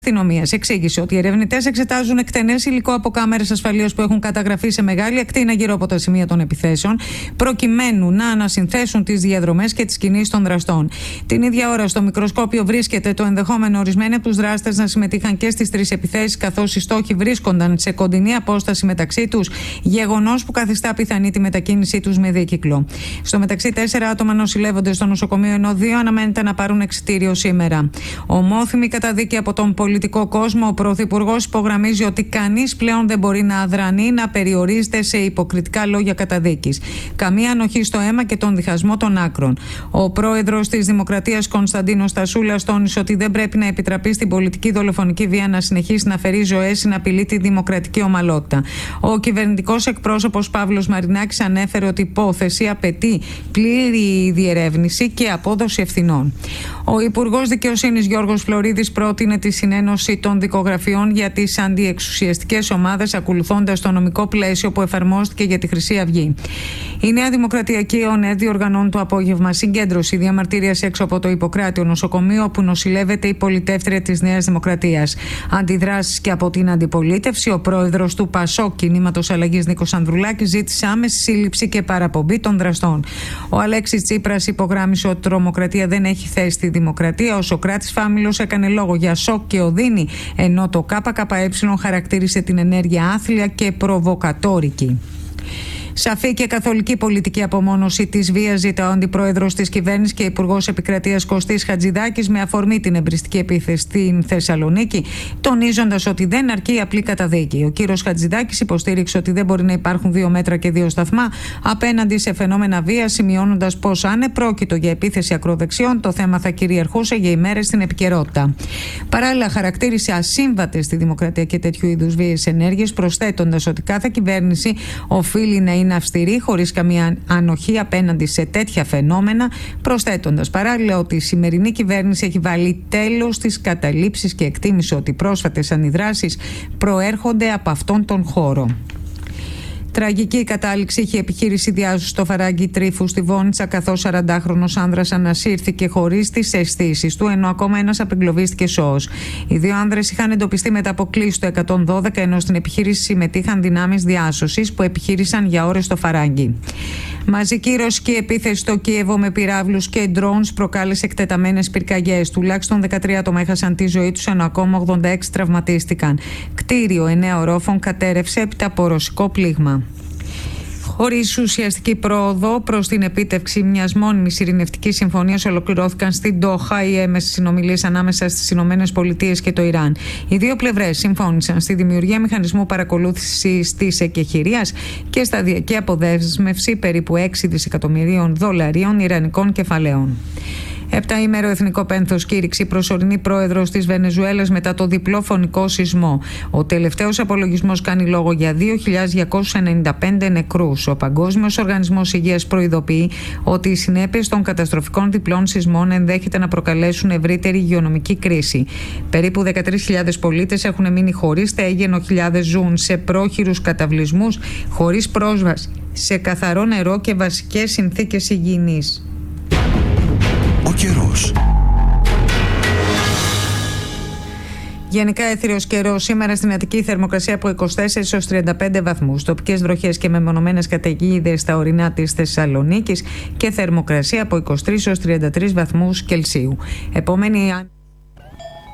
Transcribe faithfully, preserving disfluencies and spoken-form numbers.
Αστυνομίας εξήγησε ότι οι ερευνητές εξετάζουν εκτενές υλικό από κάμερες ασφαλείας που έχουν καταγραφεί σε μεγάλη ακτίνα γύρω από τα σημεία των επιθέσεων, προκειμένου να ανασυνθέσουν τις διαδρομές και τις κινήσεις των δραστών. Την ίδια ώρα, στο μικροσκόπιο βρίσκεται το ενδεχόμενο ορισμένοι από τους δράστες να συμμετείχαν και στις τρεις επιθέσεις, καθώς οι στόχοι βρίσκονταν σε κοντινή απόσταση μεταξύ τους, γεγονός που καθιστά πιθανή τη μετακίνησή τους με δίκυκλο. Στο μεταξύ, τέσσερα άτομα νοσηλεύονται στο νοσοκομείο, ενώ δύο αναμένεται να πάρουν εξιτήριο σήμερα. Ομόθυμη καταδίκη από τον πολιτικό κόσμο, ο Πρωθυπουργός υπογραμμίζει ότι κανείς πλέον δεν μπορεί να αδρανεί, να περιορίζεται σε υποκριτικά λόγια καταδίκης. Καμία ανοχή στο αίμα και τον διχασμό των άκρων. Ο πρόεδρος της Δημοκρατίας, Κωνσταντίνος Τασούλας, τόνισε ότι δεν πρέπει να επιτραπεί στην πολιτική δολοφονική βία να συνεχίσει να φέρει ζωές ή να απειλεί τη δημοκρατική ομαλότητα. Ο κυβερνητικός εκπρόσωπος Παύλος Μαρινάκης ανέφερε ότι η υπόθεση απαιτεί πλήρη διερεύνηση και απόδοση ευθυνών. Ο Υπουργός Δικαιοσύνης Γιώργος Φλωρίδης πρότεινε τη συνένωση των δικογραφιών για τις αντιεξουσιαστικές ομάδες, ακολουθώντας το νομικό πλαίσιο που εφαρμόστηκε για τη Χρυσή Αυγή. Η Νέα Δημοκρατιακή ΕΟΝΕ διοργανώνει το απόγευμα συγκέντρωση διαμαρτυρίας έξω από το Ιπποκράτιο νοσοκομείο, όπου νοσηλεύεται η πολυτεύτρια της Νέας Δημοκρατίας. Αντιδράσεις και από την αντιπολίτευση. Ο πρόεδρος του ΠΑΣΟΚ, Κινήματος Αλλαγής, Νίκος Ανδρουλάκης, ζήτησε άμεση σύλληψη και παραπομπή των δραστών. Ο Αλέξης Τσίπρας υπογράμμισε ότι η τρομοκρατία δεν έχει θέση στη δημοκρατία. Ο Σωκράτης Φάμιλος έκανε λόγο για σοκ και οδύνη, ενώ το ΚΚΕ χαρακτήρισε την ενέργεια άθλια και προβοκατόρικη. Σαφή και καθολική πολιτική απομόνωση της βίας ζητά ο αντιπρόεδρος της κυβέρνησης και υπουργός επικρατείας Κωστής Χατζηδάκης με αφορμή την εμπριστική επίθεση στην Θεσσαλονίκη, τονίζοντας ότι δεν αρκεί η απλή καταδίκη. Ο κύριος Χατζηδάκης υποστήριξε ότι δεν μπορεί να υπάρχουν δύο μέτρα και δύο σταθμά απέναντι σε φαινόμενα βίας, σημειώνοντας πως αν επρόκειτο για επίθεση ακροδεξιών, το θέμα θα κυριαρχούσε για ημέρες στην επικαιρότητα. Παράλληλα, χαρακτήρισε ασύμβατες στη δημοκρατία και τέτοιου είδους βίαιες ενέργειες, προσθέτοντας ότι κάθε κυβέρνηση οφείλει να είναι αυστηρή, χωρίς καμία ανοχή απέναντι σε τέτοια φαινόμενα, προσθέτοντας παράλληλα ότι η σημερινή κυβέρνηση έχει βάλει τέλος στις καταλήψεις και εκτίμησε ότι οι πρόσφατες αντιδράσεις προέρχονται από αυτόν τον χώρο. Τραγική κατάληξη είχε επιχείρηση διάσωσης στο Φαράγγι Τρίφου στη Βόνιτσα, καθώς σαραντάχρονος άνδρας ανασύρθηκε χωρίς τις αισθήσεις του, ενώ ακόμα ένας απεγκλωβίστηκε σώος. Οι δύο άνδρες είχαν εντοπιστεί μετά από κλήση στο εκατόν δώδεκα, ενώ στην επιχείρηση συμμετείχαν δυνάμεις διάσωσης που επιχείρησαν για ώρες στο Φαράγγι. Μαζική ρωσική επίθεση στο Κίεβο με πυράβλους και ντρόουνς προκάλεσε εκτεταμένες πυρκαγιές. Τουλάχιστον δεκατρία άτομα έχασαν τη ζωή τους, ενώ ακόμα ογδόντα έξι τραυματίστηκαν. Κτίριο εννέα ορόφων κατέρευσε έπειτα από ρωσικό πλήγμα. Χωρίς ουσιαστική πρόοδο προς την επίτευξη μιας μόνιμης ειρηνευτικής συμφωνίας, ολοκληρώθηκαν στην Ντόχα οι έμεσες συνομιλίες ανάμεσα στις Ηνωμένες Πολιτείες και το Ιράν. Οι δύο πλευρές συμφώνησαν στη δημιουργία μηχανισμού παρακολούθησης της εκεχηρίας και σταδιακή αποδέσμευση περίπου έξι δισεκατομμυρίων δολαρίων ιρανικών κεφαλαίων. Επταήμερο εθνικό πένθος κήρυξη προσωρινή πρόεδρος της Βενεζουέλας μετά το διπλό φωνικό σεισμό. Ο τελευταίος απολογισμός κάνει λόγο για δύο χιλιάδες διακόσιους ενενήντα πέντε νεκρούς. Ο Παγκόσμιος Οργανισμός Υγείας προειδοποιεί ότι οι συνέπειες των καταστροφικών διπλών σεισμών ενδέχεται να προκαλέσουν ευρύτερη υγειονομική κρίση. Περίπου δεκατρείς χιλιάδες πολίτες έχουν μείνει χωρίς στέγη, ενώ χιλιάδες ζουν σε πρόχειρους καταβλισμούς χωρίς πρόσβαση σε καθαρό νερό και βασικές συνθήκες υγιεινής. Ο καιρός. Γενικά έθριος καιρός. Σήμερα στην Αττική θερμοκρασία από είκοσι τέσσερις έως τριάντα πέντε βαθμούς. Τοπικές βροχές και μεμονωμένες καταιγίδες στα ορεινά της Θεσσαλονίκης και θερμοκρασία από είκοσι τρεις έως τριάντα τρεις βαθμούς Κελσίου. Επόμενη